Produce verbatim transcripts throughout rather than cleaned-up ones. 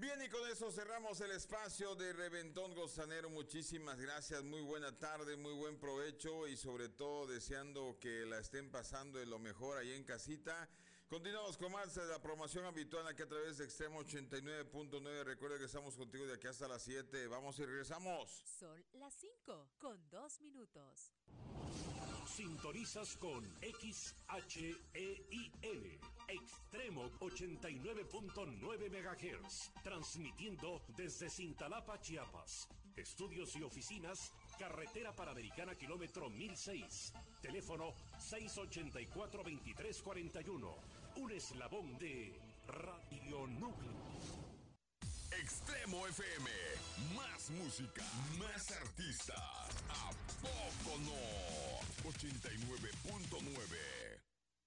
Bien, y con eso cerramos el espacio de Reventón Costanero. Muchísimas gracias, muy buena tarde, muy buen provecho y sobre todo deseando que la estén pasando de lo mejor ahí en casita. Continuamos con más de la promoción habitual aquí a través de Extremo ochenta y nueve punto nueve. Recuerda que estamos contigo de aquí hasta las siete. Vamos y regresamos. Son las cinco con dos minutos. Sintonizas con X H E I N, Extremo ochenta y nueve punto nueve megahertz, transmitiendo desde Cintalapa, Chiapas. Estudios y oficinas, Carretera Panamericana, kilómetro mil seis. Teléfono seis ochenta y cuatro, veintitrés cuarenta y uno. Un eslabón de Radio Núcleo. Extremo F M, más música, más artistas. ¿A poco no? ochenta y nueve punto nueve.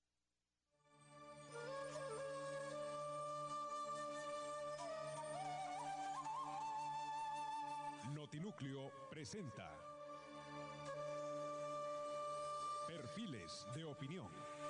Notinúcleo presenta Perfiles de Opinión.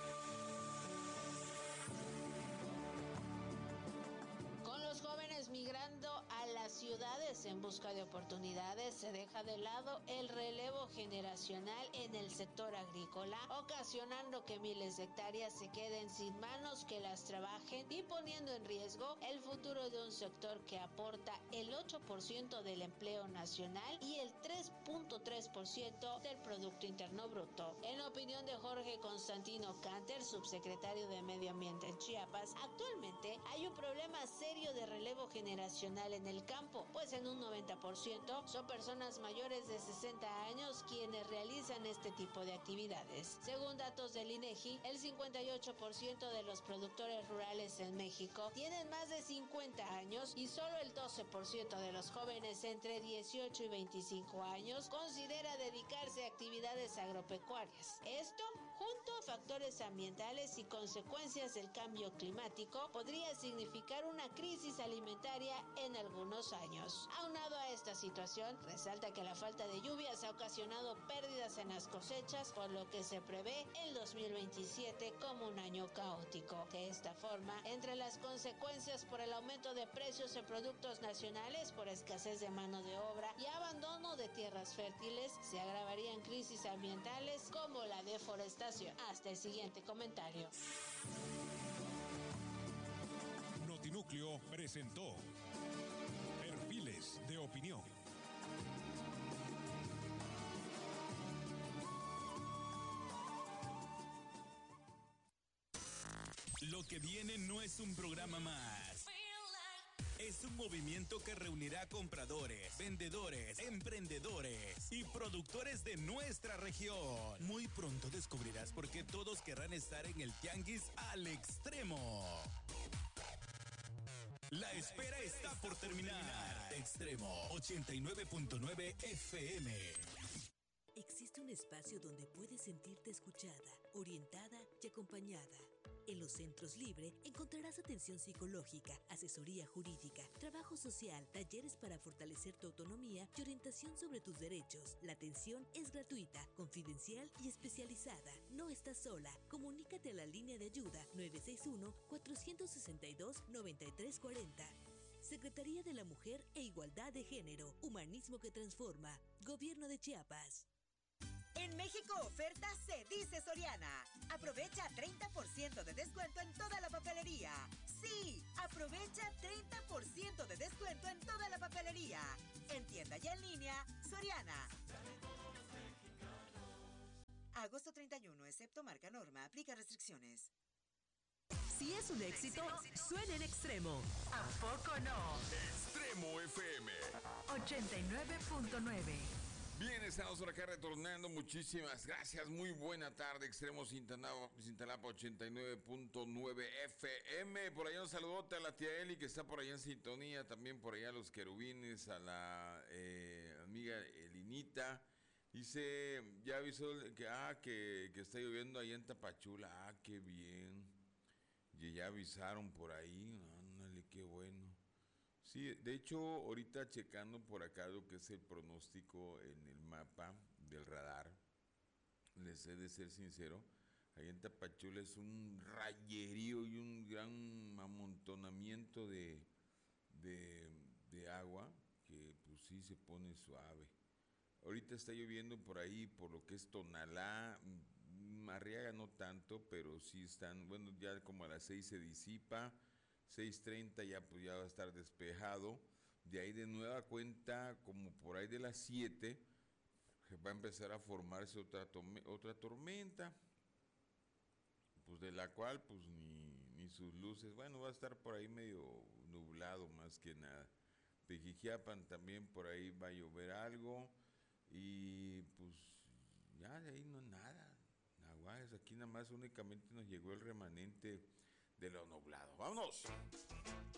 Jóvenes migrando a las ciudades en busca de oportunidades, se deja de lado el relevo generacional en el sector agrícola, ocasionando que miles de hectáreas se queden sin manos que las trabajen y poniendo en riesgo el futuro de un sector que aporta el ocho por ciento del empleo nacional y el tres punto tres por ciento del Producto Interno Bruto. En opinión de Jorge Constantino Canter, subsecretario de Medio Ambiente en Chiapas, actualmente hay un problema serio de relevo generacional en el campo, pues en un noventa por ciento son personas mayores de sesenta años quienes realizan este tipo de actividades. Según datos del INEGI, el cincuenta y ocho por ciento de los productores rurales en México tienen más de cincuenta años y solo el doce por ciento de los jóvenes entre dieciocho y veinticinco años considera dedicarse a actividades agropecuarias. Esto, junto a factores ambientales y consecuencias del cambio climático, podría significar una crisis alimentaria en algunos años. Aunado a esta situación, resalta que la falta de lluvias ha ocasionado pérdidas en las cosechas, por lo que se prevé el dos mil veintisiete como un año caótico. De esta forma, entre las consecuencias por el aumento de precios en productos nacionales por escasez de mano de obra y abandono de tierras fértiles, se agravarían crisis ambientales como la deforestación. Hasta el siguiente comentario. Notinúcleo presentó Perfiles de Opinión. Lo que viene no es un programa más. Es un movimiento que reunirá compradores, vendedores, emprendedores y productores de nuestra región. Muy pronto descubrirás por qué todos querrán estar en el tianguis al extremo. La espera está por terminar. Extremo ochenta y nueve punto nueve F M. Existe un espacio donde puedes sentirte escuchada, orientada y acompañada. En los Centros Libre encontrarás atención psicológica, asesoría jurídica, trabajo social, talleres para fortalecer tu autonomía y orientación sobre tus derechos. La atención es gratuita, confidencial y especializada. No estás sola. Comunícate a la línea de ayuda nueve seis uno, cuatro seis dos, nueve tres cuatro cero. Secretaría de la Mujer e Igualdad de Género. Humanismo que transforma. Gobierno de Chiapas. En México oferta se dice Soriana. Aprovecha treinta por ciento de descuento en toda la papelería. Sí, aprovecha treinta por ciento de descuento en toda la papelería. En tienda y en línea, Soriana. Agosto treinta y uno, excepto marca Norma, aplica restricciones. Si es un éxito, suena en Extremo. ¿A poco no? Extremo F M ochenta y nueve punto nueve. Bien, estamos por acá retornando. Muchísimas gracias. Muy buena tarde. Extremo Cintalapa, Cintalapa ochenta y nueve punto nueve F M. Por allá un saludote a la tía Eli que está por allá en sintonía. También por allá a los querubines, a la eh, amiga Elinita. Dice, ya avisó que, ah, que, que está lloviendo ahí en Tapachula. Ah, qué bien. Y ya avisaron por ahí. Ándale, qué bueno. Sí, de hecho, ahorita checando por acá lo que es el pronóstico en el mapa del radar, les he de ser sincero, ahí en Tapachula es un rayerío y un gran amontonamiento de, de sí se pone suave. Ahorita está lloviendo por ahí, por lo que es Tonalá, Arriaga no tanto, pero sí están, bueno, ya como a las seis se disipa, seis treinta ya pues ya va a estar despejado. De ahí de nueva cuenta, como por ahí de las siete, va a empezar a formarse otra, otra tormenta, pues de la cual pues ni, ni sus luces, bueno, va a estar por ahí medio nublado más que nada. Pejijiapan también por ahí va a llover algo, y pues ya de ahí no nada. Aguas, aquí nada más únicamente nos llegó el remanente de lo nublado. ¡Vámonos!